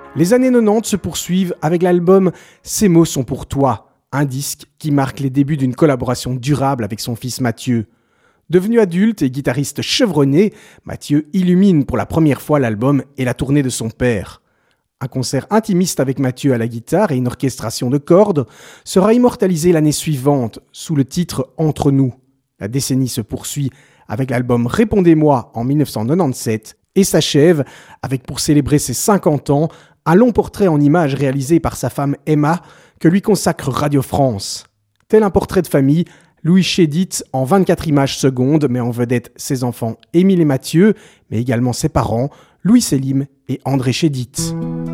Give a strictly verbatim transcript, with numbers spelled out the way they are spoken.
Les années quatre-vingt-dix se poursuivent avec l'album « Ces mots sont pour toi », un disque qui marque les débuts d'une collaboration durable avec son fils Mathieu. Devenu adulte et guitariste chevronné, Mathieu illumine pour la première fois l'album et la tournée de son père. Un concert intimiste avec Mathieu à la guitare et une orchestration de cordes sera immortalisé l'année suivante sous le titre « Entre nous ». La décennie se poursuit avec l'album « Répondez-moi » en dix-neuf cent quatre-vingt-dix-sept et s'achève avec, pour célébrer ses cinquante ans, un long portrait en images réalisé par sa femme Emma que lui consacre Radio France. Tel un portrait de famille, Louis Chédid, en vingt-quatre images secondes, met en vedette ses enfants Émile et Mathieu, mais également ses parents, Louis Selim et André Chédid.